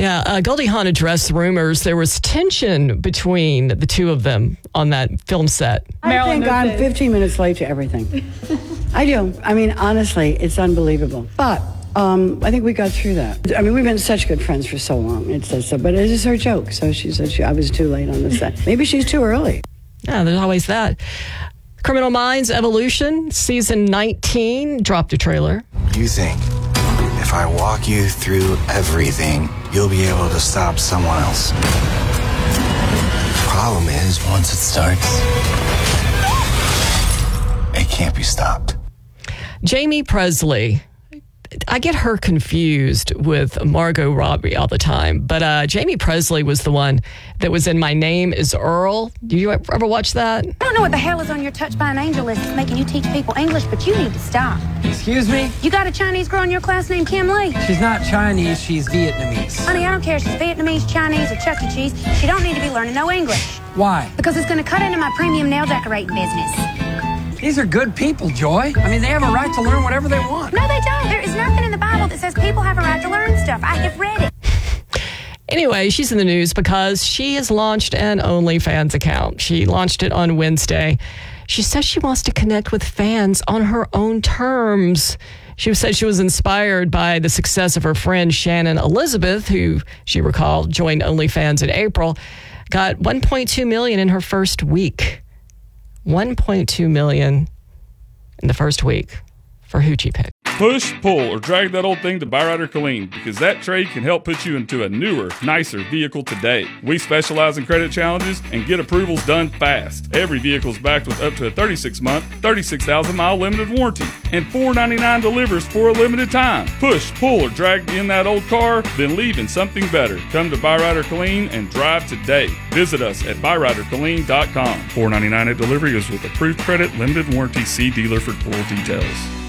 Yeah, Goldie Hawn addressed rumors there was tension between the two of them on that film set. I think I'm 15 minutes late to everything. I do. I mean, honestly, it's unbelievable. But I think we got through that. I mean, we've been such good friends for so long. But it is her joke. So she said I was too late on the set. Maybe she's too early. Yeah, there's always that. Criminal Minds Evolution, season 19, dropped a trailer. You think if I walk you through everything, you'll be able to stop someone else. Problem is, once it starts, it can't be stopped. Jamie Presley. I get her confused with Margot Robbie all the time, but Jamie Presley was the one that was in My Name is Earl. Did you ever watch that? I don't know what the hell is on your Touched by an Angel list that's making you teach people English, but you need to stop. Excuse me? You got a Chinese girl in your class named Kim Lee? She's not Chinese, she's Vietnamese. Honey, I don't care if she's Vietnamese, Chinese, or Chuck E. Cheese. She don't need to be learning no English. Why? Because it's going to cut into my premium nail decorating business. These are good people, Joy. I mean, they have a right to learn whatever they want. No, they don't. There is nothing in the Bible that says people have a right to learn stuff. I have read it. Anyway, she's in the news because she has launched an OnlyFans account. She launched it on Wednesday. She says she wants to connect with fans on her own terms. She said she was inspired by the success of her friend Shannon Elizabeth, who she recalled joined OnlyFans in April, got $1.2 million in her first week. $1.2 million in the first week for Hoochie Pick. Push, pull, or drag that old thing to Byrider Killeen because that trade can help put you into a newer, nicer vehicle today. We specialize in credit challenges and get approvals done fast. Every vehicle is backed with up to a 36-month, 36,000-mile limited warranty, and $4.99 delivers for a limited time. Push, pull, or drag in that old car, then leave in something better. Come to Byrider Killeen and drive today. Visit us at byriderkilleen.com. $4.99 at delivery is with approved credit, limited warranty. See dealer for full details.